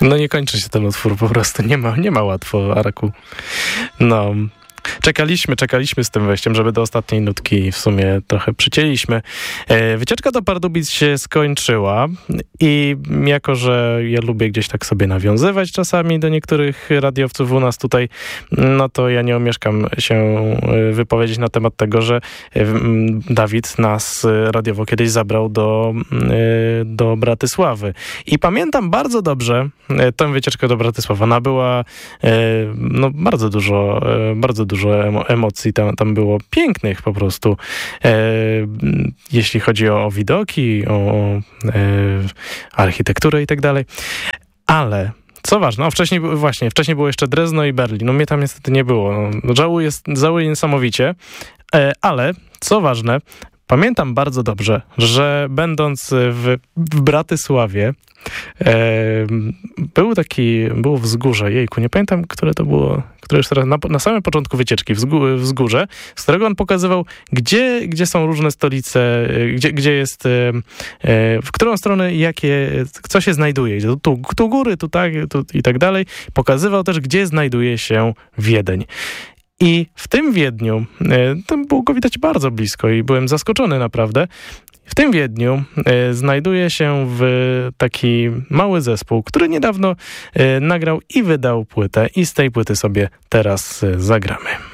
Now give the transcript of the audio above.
No nie kończy się ten utwór po prostu, nie ma łatwo, Arku. No... Czekaliśmy z tym wejściem, żeby do ostatniej nutki w sumie trochę przycięliśmy. Wycieczka do Pardubic się skończyła i jako, że ja lubię gdzieś tak sobie nawiązywać czasami do niektórych radiowców u nas tutaj, no to ja nie omieszkam się wypowiedzieć na temat tego, że Dawid nas radiowo kiedyś zabrał do Bratysławy. I pamiętam bardzo dobrze tę wycieczkę do Bratysławy. Ona była no, bardzo dużo emocji tam było pięknych po prostu. Jeśli chodzi o widoki, o architekturę i tak dalej. Ale co ważne, wcześniej było jeszcze Drezno i Berlin. No mnie tam niestety nie było. No, żałuję niesamowicie. Ale co ważne, pamiętam bardzo dobrze, że będąc w Bratysławie było wzgórze, jejku, nie pamiętam, które to było, które już teraz na samym początku wycieczki, wzgórze, z którego on pokazywał, gdzie są różne stolice, gdzie jest, w którą stronę, co się znajduje. Tu góry, tu tak, tu i tak dalej. Pokazywał też, gdzie znajduje się Wiedeń. I w tym Wiedniu, tam było go widać bardzo blisko i byłem zaskoczony naprawdę. W tym Wiedniu znajduje się taki mały zespół, który niedawno nagrał i wydał płytę i z tej płyty sobie teraz zagramy.